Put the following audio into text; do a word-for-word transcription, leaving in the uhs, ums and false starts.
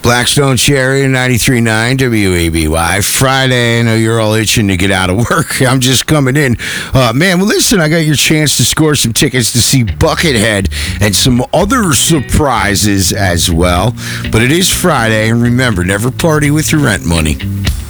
Blackstone Cherry, ninety-three point nine W A B Y. Friday, I know you're all itching to get out of work. I'm just coming in. Uh, man, well, listen, I got your chance to score some tickets to see Buckethead and some other surprises as well. But it is Friday, and remember, never party with your rent money.